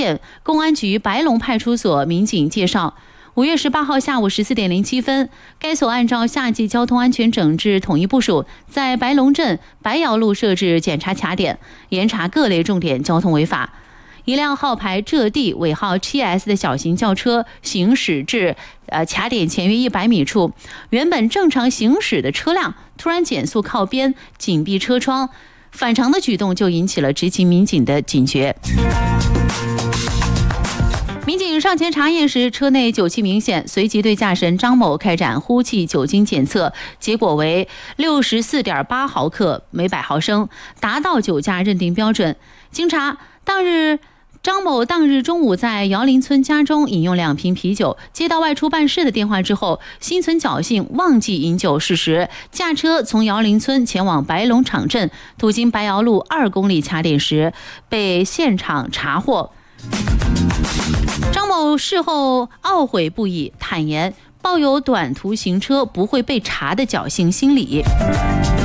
县公安局白龙派出所民警介绍，5月18号下午14点07分，该所按照夏季交通安全整治统一部署，在白龙镇白窑路设置检查卡点，严查各类重点交通违法。一辆号牌浙 D 尾号 7S 的小型轿车行驶至卡点前约100米处，原本正常行驶的车辆突然减速靠边，紧闭车窗，反常的举动就引起了执勤民警的警觉。民警上前查验时，车内酒气明显，随即对驾驶人张某开展呼气酒精检测，结果为64.8毫克每100毫升，达到酒驾认定标准。经查，张某当日中午在姚林村家中饮用2瓶啤酒，接到外出办事的电话之后，心存侥幸，忘记饮酒事实，驾车从姚林村前往白龙场镇，途经白窑路2公里卡点时，被现场查获。张某事后懊悔不已，坦言抱有短途行车不会被查的侥幸心理。